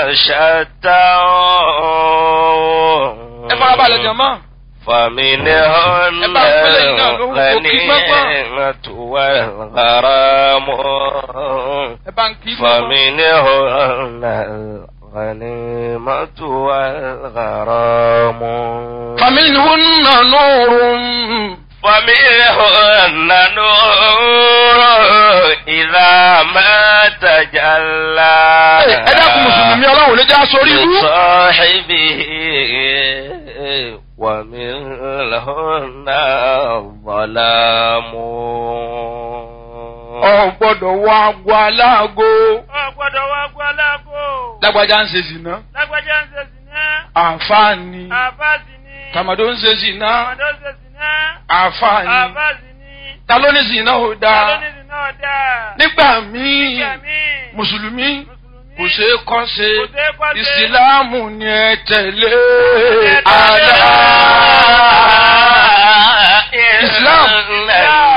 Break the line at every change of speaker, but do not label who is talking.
شتى فمنهن الغنيمة والغرام فمنهن الغنيمة والغرام
فمنهن نور
إذا ما تجلى لصاحبه ومنهن الظلام.
Ọ̀gbọ́dọ̀ wá gbọ́ aláàgó.
Ọ̀gbọ́dọ̀ wá gbọ́ aláàgó.
Lágbájá ń ṣe zìnà.
Lágbájá ń ṣe zìnà.
Àfáàní.
Àfáàsì ni.
Tàmàdó ń ṣe zìnà.
Tàmàdó ń ṣe zìnà.
Àfáàní.
Àfáàsì ni.
Ta ló ní zìnà ò dáa?
Ta ló ní zìnà ò dáa?
Nígbà míì. Mùsùlùmí. Kò ṣe é kọ́ ṣe. Ìsìláàmù ni ẹ tẹ̀lé. Àlá.